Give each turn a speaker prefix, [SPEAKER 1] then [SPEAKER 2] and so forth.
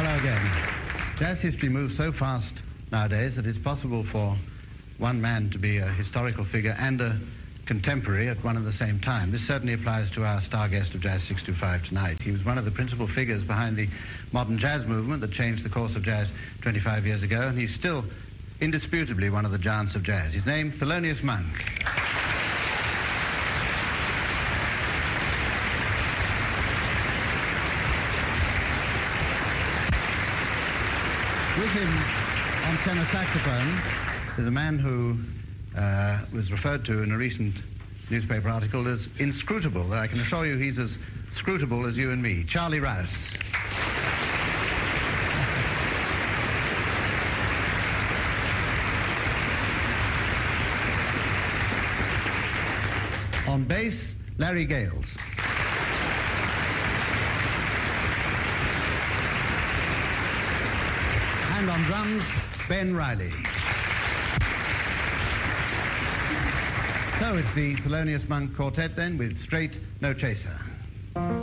[SPEAKER 1] Hello again. Jazz history moves so fast nowadays that it's possible for one man to be a historical figure and a contemporary at one and the same time. This certainly applies to our star guest of Jazz 625 tonight. He was one of the principal figures behind the modern jazz movement that changed the course of jazz 25 years ago, and he's still indisputably one of the giants of jazz. His name, Thelonious Monk. With him on tenor saxophone is a man who was referred to in a recent newspaper article as inscrutable. I can assure you he's as scrutable as you and me. Charlie Rouse. On bass, Larry Gales. And on drums, Ben Riley. So it's the Thelonious Monk Quartet then, with Straight No Chaser.